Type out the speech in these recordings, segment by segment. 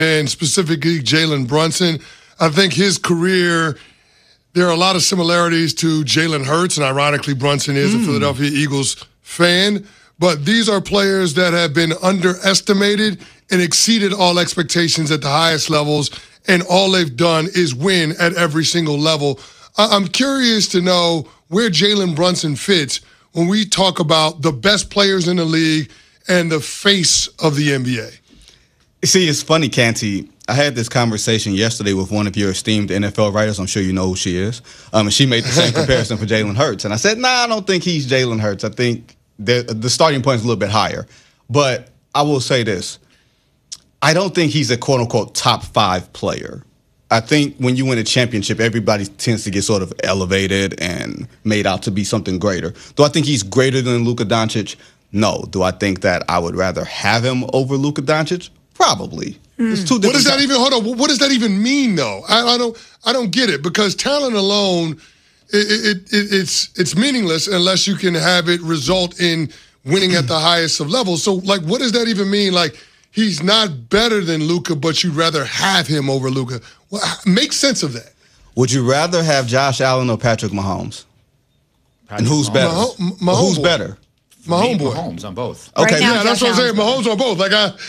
and specifically Jalen Brunson. I think his career, there are a lot of similarities to Jalen Hurts, and ironically, Brunson is a Philadelphia Eagles fan. But these are players that have been underestimated and exceeded all expectations at the highest levels, and all they've done is win at every single level. I'm curious to know where Jalen Brunson fits when we talk about the best players in the league and the face of the NBA. See, it's funny, Canty. I had this conversation yesterday with one of your esteemed NFL writers. I'm sure you know who she is. And she made the same comparison for Jalen Hurts. And I said, I don't think he's Jalen Hurts. I think the starting point is a little bit higher. But I will say this. I don't think he's a quote-unquote top 5 player. I think when you win a championship, everybody tends to get sort of elevated and made out to be something greater. Do I think he's greater than Luka Doncic? No. Do I think that I would rather have him over Luka Doncic? Probably. It's two different. What does that even? Hold on. What does that even mean, though? I don't get it, because talent alone, it's meaningless unless you can have it result in winning at the highest of levels. So, like, what does that even mean? Like, he's not better than Luka, but you'd rather have him over Luka. Well, make sense of that. Would you rather have Josh Allen or Patrick Mahomes? And who's better? Who's better? My homeboy. Mahomes on both. Okay, right now, that's what I'm saying. Mahomes on both.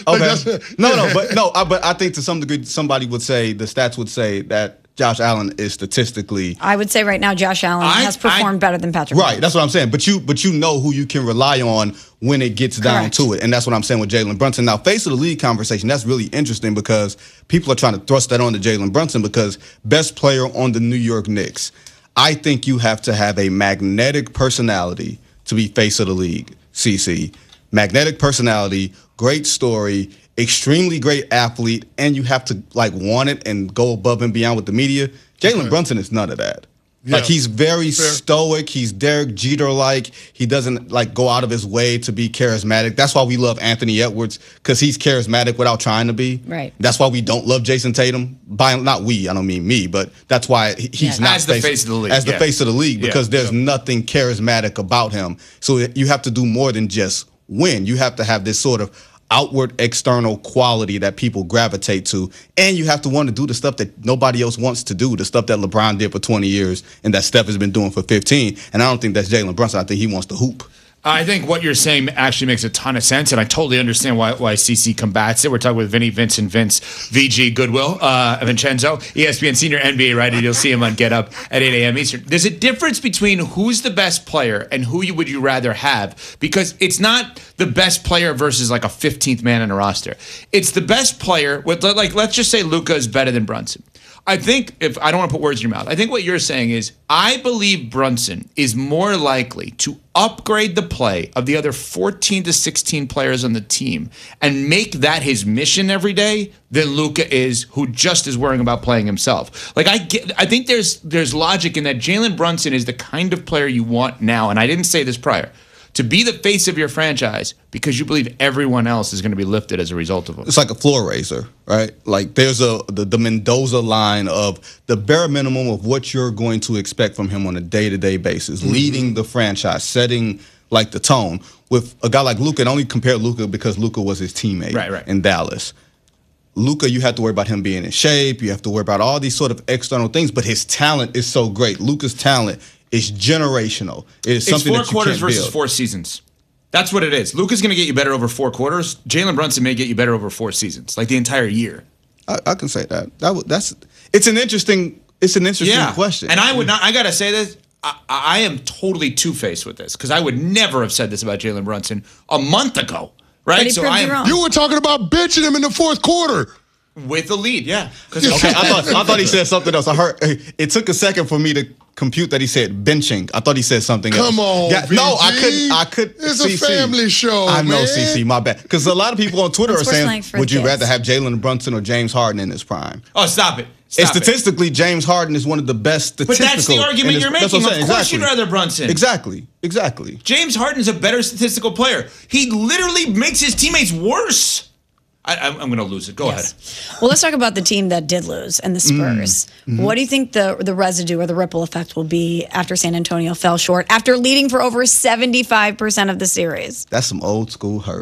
But I think to some degree somebody would say, the stats would say that Josh Allen is statistically. I would say right now Josh Allen has performed better than Patrick Mahomes. Right, that's what I'm saying. But you know who you can rely on when it gets down to it, and that's what I'm saying with Jalen Brunson. Now, face of the league conversation, that's really interesting because people are trying to thrust that on to Jalen Brunson because best player on the New York Knicks. I think you have to have a magnetic personality to be face of the league, CC. Magnetic personality, great story, extremely great athlete, and you have to want it and go above and beyond with the media. Jalen Brunson is none of that. Yeah. He's very stoic. He's Derek Jeter-like. He doesn't go out of his way to be charismatic. That's why we love Anthony Edwards, because he's charismatic without trying to be. Right. That's why we don't love Jason Tatum. Not we, I don't mean me, but that's why he's not as the face of the league. As the face of the league, because there's nothing charismatic about him. So you have to do more than just win. You have to have this sort of outward external quality that people gravitate to, and you have to want to do the stuff that nobody else wants to do, the stuff that LeBron did for 20 years and that Steph has been doing for 15. And I don't think that's Jalen Brunson. I think he wants to hoop. I think what you're saying actually makes a ton of sense, and I totally understand why CC combats it. We're talking with Vinny, Vincent, Vince, VG, Goodwill, Vincenzo, ESPN senior NBA writer. You'll see him on Get Up at 8 a.m. Eastern. There's a difference between who's the best player and who would you rather have, because it's not the best player versus a 15th man in a roster. It's the best player with, let's just say Luka is better than Brunson. I think, if I don't want to put words in your mouth, I think what you're saying is I believe Brunson is more likely to upgrade the play of the other 14 to 16 players on the team and make that his mission every day than Luka is, who just is worrying about playing himself. I think there's logic in that. Jalen Brunson is the kind of player you want now, and I didn't say this prior, to be the face of your franchise because you believe everyone else is going to be lifted as a result of him. It's like a floor raiser, right? There's the Mendoza line of the bare minimum of what you're going to expect from him on a day-to-day basis, leading the franchise, setting the tone. With a guy like Luka, and only compare Luka because Luka was his teammate in Dallas. Luka, you have to worry about him being in shape. You have to worry about all these sort of external things, but his talent is so great. Luka's talent is generational. It's something that you can't build. 4 quarters versus 4 seasons. That's what it is. Luka's going to get you better over 4 quarters. Jalen Brunson may get you better over 4 seasons, the entire year. I can say that. It's an interesting question. And I would not. I gotta say this. I am totally two-faced with this because I would never have said this about Jalen Brunson a month ago. Right? But he proved you were talking about benching him in the fourth quarter. With the lead, yeah. Okay, I thought he said something else. I heard it took a second for me to compute that he said benching. I thought he said something else. Come on, no, I couldn't. It's a family show. I know, man. CC, my bad. Because a lot of people on Twitter are saying, "Would you rather have Jalen Brunson or James Harden in his prime?" Oh, stop it! And statistically, James Harden is one of the best statistical. But that's the argument you're making. Of course, you'd rather Brunson. Exactly. James Harden's a better statistical player. He literally makes his teammates worse. I'm going to lose it. Go ahead. Well, let's talk about the team that did lose and the Spurs. What do you think the residue or the ripple effect will be after San Antonio fell short, after leading for over 75% of the series? That's some old school hurt.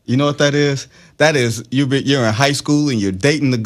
You know what that is? That is you're in high school and you're dating the